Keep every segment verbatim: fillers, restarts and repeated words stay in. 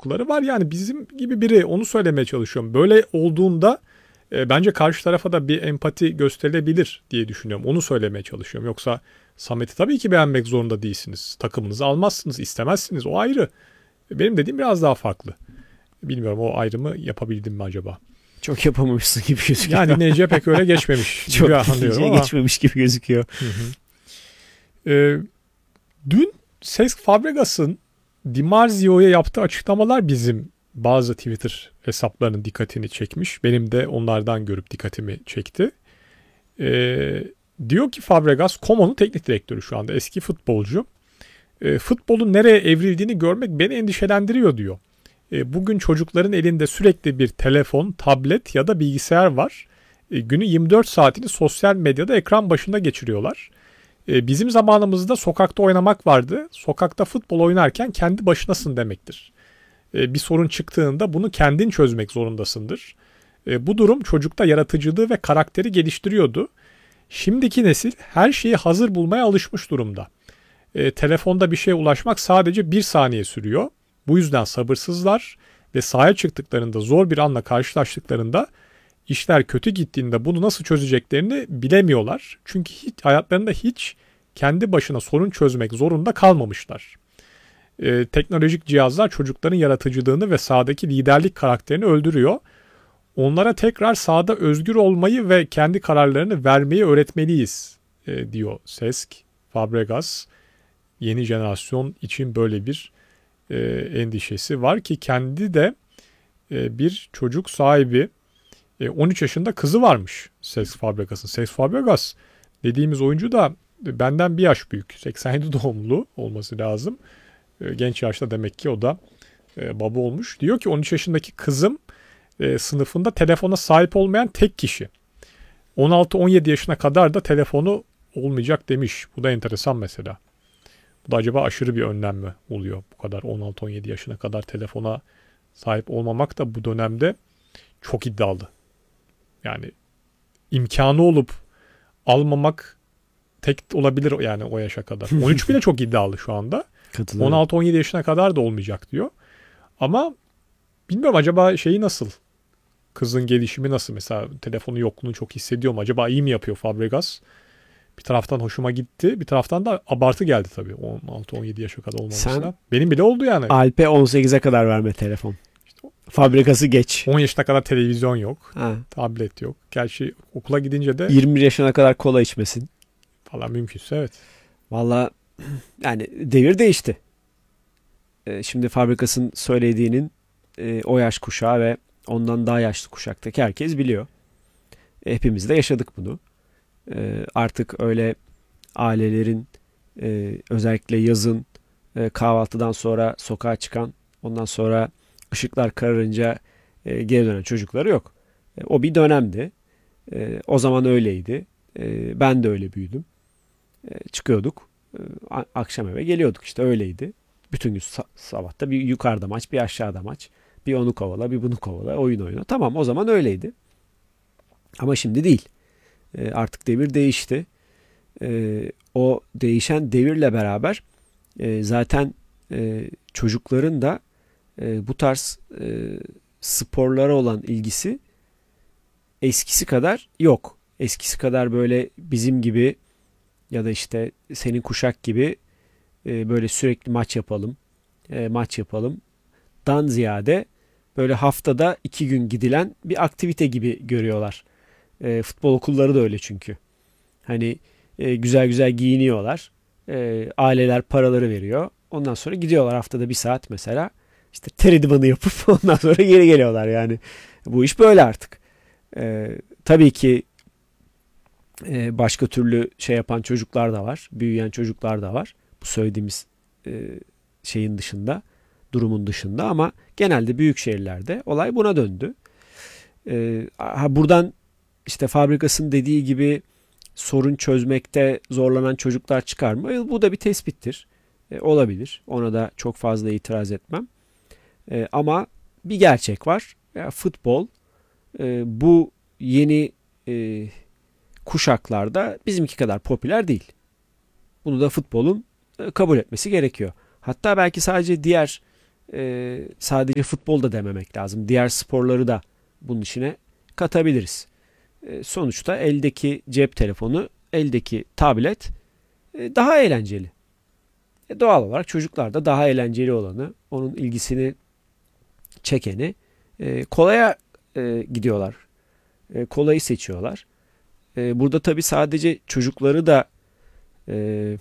korkuları var. Yani bizim gibi biri, onu söylemeye çalışıyorum. Böyle olduğunda e, bence karşı tarafa da bir empati gösterilebilir diye düşünüyorum. Onu söylemeye çalışıyorum. Yoksa Samet'i tabii ki beğenmek zorunda değilsiniz. Takımınızı almazsınız, istemezsiniz. O ayrı. Benim dediğim biraz daha farklı. Bilmiyorum, o ayrımı yapabildim mi acaba? Çok yapamamışsın gibi gözüküyor. Yani Nece pek öyle geçmemiş. Çok Nece geçmemiş gibi gözüküyor. Hı hı. Ee, dün Cesc Fabregas'ın Di Marzio'ya yaptığı açıklamalar bizim bazı Twitter hesaplarının dikkatini çekmiş. Benim de onlardan görüp dikkatimi çekti. Ee, diyor ki Fabregas, Como'nun teknik direktörü şu anda, eski futbolcu. E, futbolun nereye evrildiğini görmek beni endişelendiriyor diyor. E, bugün çocukların elinde sürekli bir telefon, tablet ya da bilgisayar var. E, günü yirmi dört saatini sosyal medyada ekran başında geçiriyorlar. E, bizim zamanımızda sokakta oynamak vardı. Sokakta futbol oynarken kendi başınasın demektir. E, bir sorun çıktığında bunu kendin çözmek zorundasındır. E, bu durum çocukta yaratıcılığı ve karakteri geliştiriyordu. Şimdiki nesil her şeyi hazır bulmaya alışmış durumda. E, telefonda bir şeye ulaşmak sadece bir saniye sürüyor. Bu yüzden sabırsızlar ve sahaya çıktıklarında, zor bir anla karşılaştıklarında, işler kötü gittiğinde bunu nasıl çözeceklerini bilemiyorlar. Çünkü hiç, hayatlarında hiç kendi başına sorun çözmek zorunda kalmamışlar. E, teknolojik cihazlar çocukların yaratıcılığını ve sahadaki liderlik karakterini öldürüyor. Onlara tekrar sahada özgür olmayı ve kendi kararlarını vermeyi öğretmeliyiz e, diyor Cesc Fabregas. Yeni jenerasyon için böyle bir e, endişesi var ki kendi de e, bir çocuk sahibi. E, on üç yaşında kızı varmış Cesc Fabregas'ın. Cesc Fabregas dediğimiz oyuncu da benden bir yaş büyük. seksen yedi doğumlu olması lazım. E, genç yaşta demek ki o da e, baba olmuş. Diyor ki on üç yaşındaki kızım e, sınıfında telefona sahip olmayan tek kişi. on altı on yedi yaşına kadar da telefonu olmayacak demiş. Bu da enteresan mesela. Bu da acaba aşırı bir önlem mi oluyor? Bu kadar on altı on yedi yaşına kadar telefona sahip olmamak da bu dönemde çok iddialı. Yani imkanı olup almamak tek olabilir yani o yaşa kadar. on üç bile çok iddialı şu anda. on altı on yedi yaşına kadar da olmayacak diyor. Ama bilmiyorum, acaba şeyi nasıl? Kızın gelişimi nasıl? Mesela telefonun yokluğunu çok hissediyor mu? Acaba iyi mi yapıyor Fabregas? Bir taraftan hoşuma gitti. Bir taraftan da abartı geldi tabii. on altı on yedi yaşa kadar olmamasına. Sen benim bile oldu yani. Alp'e on sekize kadar verme telefon. İşte Fabregas'ı geç. on yaşına kadar televizyon yok. Ha. Tablet yok. Gerçi okula gidince de yirmi yaşına kadar kola içmesin falan mümkünse, evet. Valla yani devir değişti. Ee, şimdi Fabregas'ın söylediğinin e, o yaş kuşağı ve ondan daha yaşlı kuşaktaki herkes biliyor. E, hepimiz de yaşadık bunu. E, artık öyle ailelerin e, özellikle yazın e, kahvaltıdan sonra sokağa çıkan, ondan sonra ışıklar kararınca e, geri dönen çocukları yok. E, o bir dönemdi. E, o zaman öyleydi. E, ben de öyle büyüdüm. E, çıkıyorduk. E, akşam eve geliyorduk, işte öyleydi. Bütün gün sa- sabahta bir yukarıda maç, bir aşağıda maç. Bir onu kovala, bir bunu kovala, oyun oyna. Tamam, o zaman öyleydi. Ama şimdi değil. E, artık devir değişti. E, o değişen devirle beraber e, zaten e, çocukların da e, bu tarz e, sporlara olan ilgisi eskisi kadar yok. Eskisi kadar böyle bizim gibi ya da işte senin kuşak gibi e, böyle sürekli maç yapalım, e, maç yapalım dan ziyade böyle haftada iki gün gidilen bir aktivite gibi görüyorlar. E, futbol okulları da öyle çünkü. Hani e, güzel güzel giyiniyorlar. E, aileler paraları veriyor. Ondan sonra gidiyorlar haftada bir saat mesela. İşte ter idmanı yapıp ondan sonra geri geliyorlar yani. Bu iş böyle artık. E, tabii ki e, başka türlü şey yapan çocuklar da var. Büyüyen çocuklar da var. Bu söylediğimiz e, şeyin dışında, durumun dışında, ama genelde büyük şehirlerde olay buna döndü. E, ha, buradan işte Fabregas'ın dediği gibi sorun çözmekte zorlanan çocuklar çıkar mı? Bu da bir tespittir. E, olabilir. Ona da çok fazla itiraz etmem. E, ama bir gerçek var. Ya, futbol e, bu yeni e, kuşaklarda bizimki kadar popüler değil. Bunu da futbolun e, kabul etmesi gerekiyor. Hatta belki sadece diğer e, sadece futbol da dememek lazım. Diğer sporları da bunun içine katabiliriz. E, sonuçta eldeki cep telefonu, eldeki tablet e, daha eğlenceli. E, doğal olarak çocuklar da daha eğlenceli olanı, onun ilgisini çekeni e, kolaya e, gidiyorlar. E, kolayı seçiyorlar. E, burada tabii sadece çocukları da e,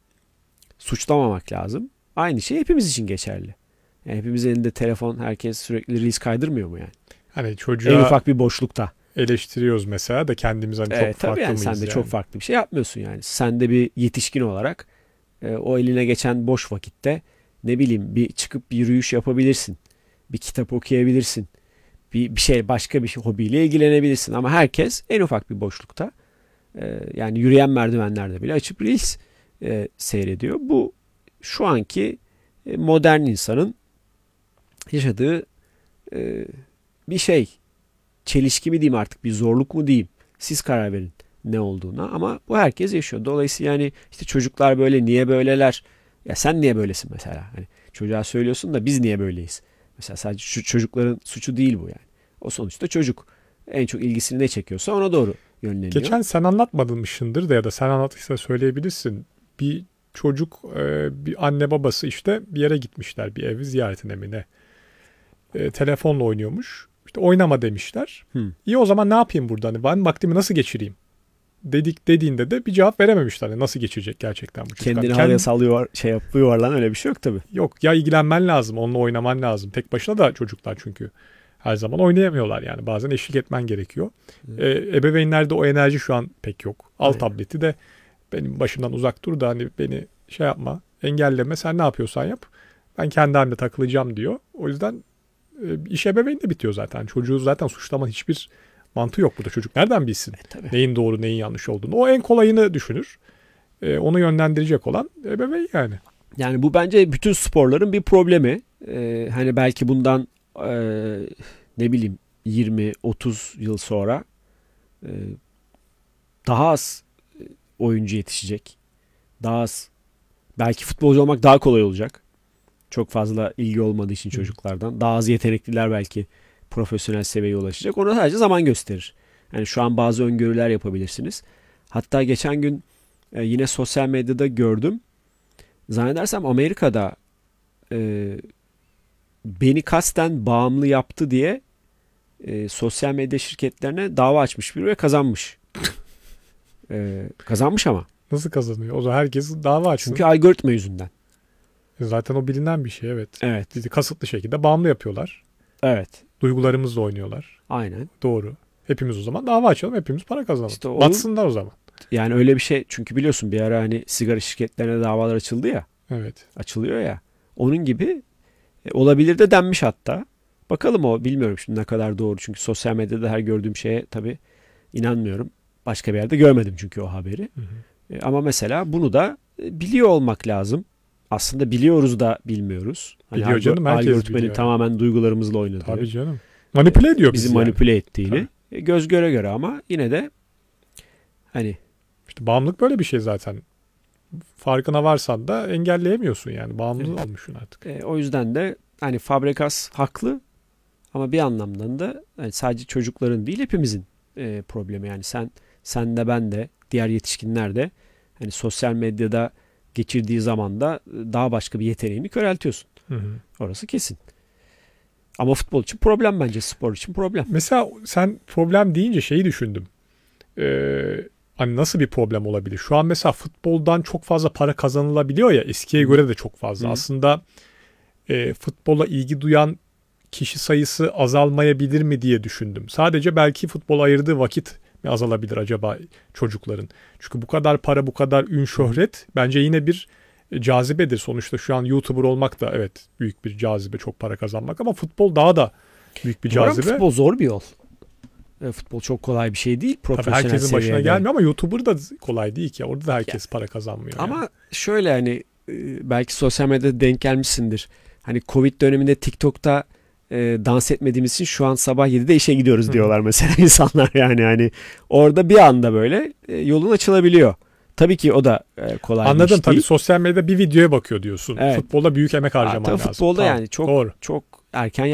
suçlamamak lazım. Aynı şey hepimiz için geçerli. Yani hepimizin elinde telefon, herkes sürekli reels kaydırmıyor mu yani? Hani çocuğa En ufak bir boşlukta. eleştiriyoruz mesela da kendimiz hani çok Evet, farklı tabii yani mıyız sen de yani? çok farklı bir şey yapmıyorsun yani. Sen de bir yetişkin olarak e, o eline geçen boş vakitte ne bileyim bir çıkıp bir yürüyüş yapabilirsin. Bir kitap okuyabilirsin. Bir, bir şey başka bir şey, hobiyle ilgilenebilirsin. Ama herkes en ufak bir boşlukta e, yani yürüyen merdivenlerde bile açıp reels e, seyrediyor. Bu şu anki e, modern insanın yaşadığı e, bir şey. Çelişki mi diyeyim artık, bir zorluk mu diyeyim. Siz karar verin ne olduğuna, ama bu herkes yaşıyor. Dolayısıyla yani işte çocuklar böyle, niye böyleler? Ya sen niye böylesin mesela? Hani çocuğa söylüyorsun da biz niye böyleyiz? Mesela sadece şu çocukların suçu değil bu yani. O sonuçta çocuk en çok ilgisini ne çekiyorsa ona doğru yönleniyor. Geçen sen anlatmadınmışsındır da ya da sen anlattıysa söyleyebilirsin. Bir çocuk, e, bir anne babası işte bir yere gitmişler, bir evi ziyaretine mi ne? E, telefonla oynuyormuş. İşte oynama demişler. Hmm. İyi, o zaman ne yapayım burada? Hani ben vaktimi nasıl geçireyim? Dedik dediğinde de bir cevap verememişler. Hani nasıl geçirecek gerçekten bu çocuk? Kendini Hani havaya kend- sallıyor, şey yapıyor, yuvarlan, öyle bir şey yok tabii. Yok ya, ilgilenmen lazım. Onunla oynaman lazım. Tek başına da çocuklar çünkü her zaman oynayamıyorlar yani. Bazen eşlik etmen gerekiyor. Hmm. E, ebeveynlerde o enerji şu an pek yok. Al Aynen. tableti de benim başımdan uzak dur da hani beni şey yapma, engelleme, sen ne yapıyorsan yap. Ben kendi halimde takılacağım diyor. O yüzden e, iş ebeveynde bitiyor zaten. Çocuğu zaten suçlama hiçbir mantığı yok burada. Çocuk nereden bilsin E, tabii. neyin doğru neyin yanlış olduğunu? O en kolayını düşünür. E, onu yönlendirecek olan ebeveyn yani. Yani bu bence bütün sporların bir problemi. Ee, hani belki bundan e, ne bileyim yirmi otuz yıl sonra e, daha az e, oyuncu yetişecek. Daha az, belki futbolcu olmak daha kolay olacak. Çok fazla ilgi olmadığı için çocuklardan. Daha az yetenekliler belki profesyonel seviyeye ulaşacak. Onu sadece zaman gösterir. Yani şu an bazı öngörüler yapabilirsiniz. Hatta geçen gün e, yine sosyal medyada gördüm. Zannedersem Amerika'da e, beni kasten bağımlı yaptı diye e, sosyal medya şirketlerine dava açmış biri ve kazanmış. E, kazanmış ama. Nasıl kazanıyor? O zaman herkes dava açsın. Çünkü algoritma yüzünden. Zaten o bilinen bir şey, evet. Evet. Bizi kasıtlı şekilde bağımlı yapıyorlar. Evet. Duygularımızla oynuyorlar. Aynen. Doğru. Hepimiz o zaman dava açalım. Hepimiz para kazanalım. İşte onun- Batsınlar o zaman. Yani öyle bir şey, çünkü biliyorsun bir ara hani sigara şirketlerine davalar açıldı ya. Evet. Açılıyor ya. Onun gibi e, olabilir de denmiş hatta. Bakalım, o bilmiyorum şimdi ne kadar doğru. Çünkü sosyal medyada her gördüğüm şeye tabii inanmıyorum. Başka bir yerde görmedim çünkü o haberi. Hı hı. E, ama mesela bunu da e, biliyor olmak lazım. Aslında biliyoruz da bilmiyoruz. Hani Biliyor canım, herkes algoritmanın biliyor. tamamen duygularımızla oynadığı. Tabii canım. Manipüle ediyor bizi bizi manipüle yani. ettiğini. E, göz göre göre, ama yine de hani İşte bağımlılık böyle bir şey zaten. Farkına varsan da engelleyemiyorsun yani. Bağımlı Evet. olmuşsun artık. E, o yüzden de hani Fabregas haklı, ama bir anlamdan da hani sadece çocukların değil, hepimizin e, problemi. Yani sen sen de ben de diğer yetişkinler de hani sosyal medyada geçirdiği zaman da daha başka bir yeteneğini köreltiyorsun. Hı hı. Orası kesin. Ama futbol için problem bence, spor için problem. Mesela sen problem deyince şeyi düşündüm. Ee, hani nasıl bir problem olabilir? Şu an mesela futboldan çok fazla para kazanılabiliyor ya, eskiye Hı. göre de çok fazla. Hı. Aslında e, futbola ilgi duyan kişi sayısı azalmayabilir mi diye düşündüm. Sadece belki futbola ayırdığı vakit mi azalabilir acaba çocukların? Çünkü bu kadar para, bu kadar ün, şöhret bence yine bir cazibedir. Sonuçta şu an YouTuber olmak da evet büyük bir cazibe, çok para kazanmak, ama futbol daha da büyük bir Doğru, ama cazibe. futbol zor bir yol. E, futbol çok kolay bir şey değil. Tabii Profesyonel herkesin başına seviyede. gelmiyor, ama YouTuber da kolay değil ki. Orada da herkes para kazanmıyor. Ama yani. şöyle hani e, belki sosyal medyada denk gelmişsindir. Hani Covid döneminde TikTok'ta e, dans etmediğimiz için şu an sabah yedide işe gidiyoruz Hı. diyorlar mesela insanlar, yani hani orada bir anda böyle e, yolun açılabiliyor. Tabii ki o da e, kolay bir Anladım iş tabii, değil. sosyal medyada bir videoya bakıyor diyorsun. Evet. Futbolda büyük emek Ha, harcaman tabii lazım. futbolda Tamam, yani çok doğru. çok erken